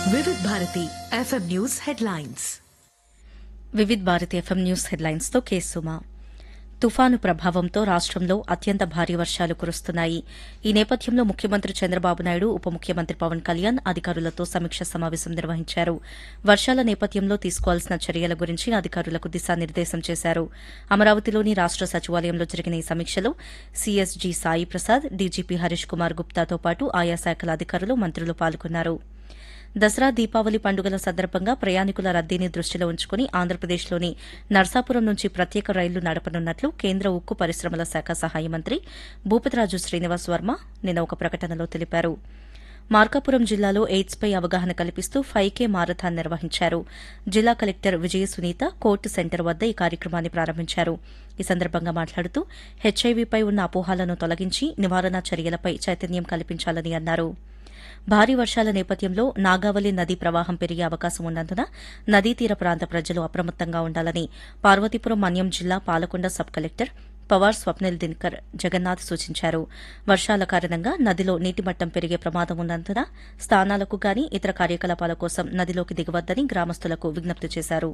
Vividh Bharati FM news headlines. Vividh Bharati FM news headlines తో కేసుమా. తుఫాను ప్రభావంతో రాష్టంలో అత్యంత భారీ వర్షాలు కురుస్తున్నాయి. ఈ నేపథ్యంలో ముఖ్యమంత్రి చంద్రబాబు నాయుడు, ఉప ముఖ్యమంత్రి పవన్ కళ్యాణ్ అధికారులతో సమీక్ష సమావేశం నిర్వహించారు. వర్షాల నేపథ్యంలో తీసుకోవాల్సిన చర్యల గురించి అధికారులకు దిశానిర్దేశం చేశారు. అమరావతిలోని రాష్ట సచివాలయంలో జరిగిన ఈ సమీక్షలో సీఎస్జీ సాయి ప్రసాద్, డీజీపీ హరీష్ కుమార్ గుప్తాతో పాటు ఆయా శాఖల అధికారులు, మంత్రులు పాల్గొన్నారు. దసరా, దీపావళి పండుగల సందర్భంగా ప్రయాణికుల రద్దీని దృష్టిలో ఉంచుకుని ఆంధ్రప్రదేశ్లోని నర్సాపురం నుంచి ప్రత్యేక రైళ్లు నడపనున్నట్లు కేంద్ర ఉక్కు పరిశ్రమల శాఖ సహాయ మంత్రి భూపతిరాజు శ్రీనివాస్ వర్మ నిన్న ఒక ప్రకటనలో తెలిపారు. మార్కాపురం జిల్లాలో ఎయిడ్స్పై అవగాహన కల్పిస్తూ 5K మారథాన్ నిర్వహించారు. జిల్లా కలెక్టర్ విజయ సునీత కోర్టు సెంటర్ వద్ద ఈ కార్యక్రమాన్ని ప్రారంభించారు. ఈ సందర్భంగా మాట్లాడుతూ హెచ్ఐవీపై ఉన్న అపోహలను తొలగించి నివారణ చర్యలపై చైతన్యం కల్పించాలని అన్నారు. భారీ వర్షాల నేపథ్యంలో నాగావళి నదీ ప్రవాహం పెరిగే అవకాశం ఉన్నందున నదీ తీర ప్రాంత ప్రజలు అప్రమత్తంగా ఉండాలని పార్వతీపురం మన్యం జిల్లా పాలకొండ సబ్ కలెక్టర్ పవార్ స్వప్నిల్ దినకర్ జగన్నాథ్ సూచించారు. వర్షాల కారణంగా నదిలో నీటిమట్టం పెరిగే ప్రమాదం ఉన్నందున స్నానాలకు గాని ఇతర కార్యకలాపాల కోసం నదిలోకి దిగవద్దని గ్రామస్తులకు విజ్ఞప్తి చేశారు.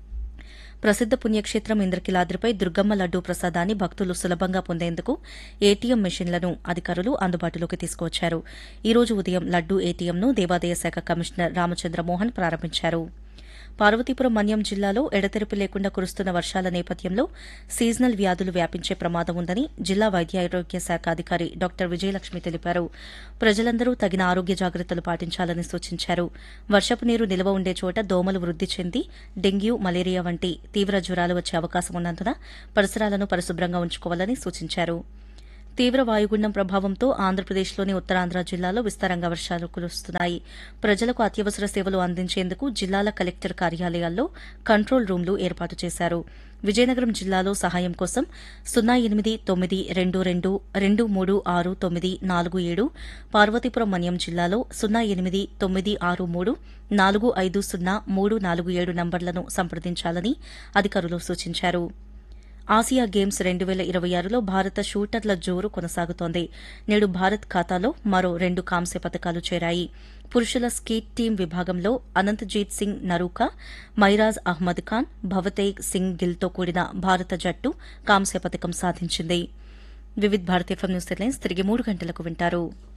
ప్రసిద్ద పుణ్యక్షేత్రం ఇంద్రకీలాద్రిపై దుర్గమ్మ లడ్డూ ప్రసాదాన్ని భక్తులు సులభంగా పొందేందుకు ఏటీఎం మెషిన్లను అధికారులు అందుబాటులోకి తీసుకువచ్చారు. ఈ రోజు ఉదయం లడ్డూ ఏటీఎంను దేవాదాయ శాఖ కమిషనర్ రామచంద్రమోహన్ ప్రారంభించారు. పార్వతీపురం మన్యం జిల్లాలో ఎడతెరిపి లేకుండా కురుస్తున్న వర్షాల నేపథ్యంలో సీజనల్ వ్యాధులు వ్యాపించే ప్రమాదం ఉందని జిల్లా వైద్యారోగ్య శాఖ అధికారి డాక్టర్ విజయలక్ష్మి తెలిపారు. ప్రజలందరూ తగిన ఆరోగ్య జాగ్రత్తలు పాటించాలని సూచించారు. వర్షపు నీరు నిల్వ ఉండే చోట దోమలు వృద్ది చెంది డెంగ్యూ, మలేరియా వంటి తీవ్ర జ్వరాలు వచ్చే అవకాశం ఉన్నందున పరిసరాలను పరిశుభ్రంగా ఉంచుకోవాలని సూచించారు. తీవ్ర వాయుగుండం ప్రభావంతో ఆంధ్రప్రదేశ్లోని ఉత్తరాంధ్ర జిల్లాలో విస్తారంగా వర్షాలు కురుస్తున్నాయి. ప్రజలకు అత్యవసర సేవలు అందించేందుకు జిల్లాల కలెక్టర్ కార్యాలయాల్లో కంట్రోల్ రూమ్లు ఏర్పాటు చేశారు. విజయనగరం జిల్లాలో సహాయం కోసం 089222236947, పార్వతీపురం మన్యం జిల్లాలో 0893463450 నంబర్లను సంప్రదించాలని అధికారులు సూచించారు. ఆసియా గేమ్స్ 2026లో భారత షూటర్ల జోరు కొనసాగుతోంది. నేడు భారత్ ఖాతాలో మరో 2 కాంస్య పతకాలు చేరాయి. పురుషుల స్కీట్ టీం విభాగంలో అనంతజీత్ సింగ్ నరూకా, మైరాజ్ అహ్మద్ ఖాన్, భవతేగ్ సింగ్ గిల్తో కూడిన భారత జట్టు కాంస్య పతకం సాధించింది. Vividh Bharati FM news headlines తిరిగి 3 గంటలకు వింటారు.